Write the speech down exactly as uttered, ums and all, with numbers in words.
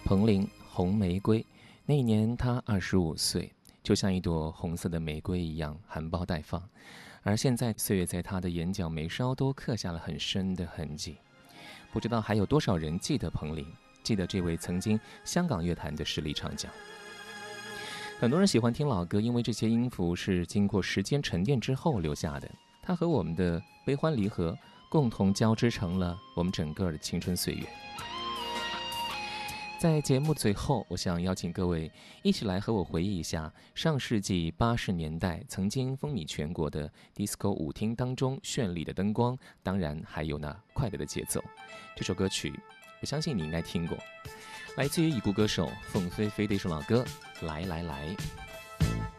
彭羚《红玫瑰》，那一年她二十五岁，就像一朵红色的玫瑰一样含苞待放。而现在，岁月在她的眼角眉梢都刻下了很深的痕迹。不知道还有多少人记得彭羚，记得这位曾经香港乐坛的实力唱将。很多人喜欢听老歌，因为这些音符是经过时间沉淀之后留下的，它和我们的悲欢离合共同交织成了我们整个的青春岁月。在节目最后，我想邀请各位一起来和我回忆一下上世纪八十年代曾经风靡全国的 disco 舞厅当中绚丽的灯光，当然还有那快乐的节奏。这首歌曲我相信你应该听过，来自于已故歌手凤飞飞的一首老歌《来来来》。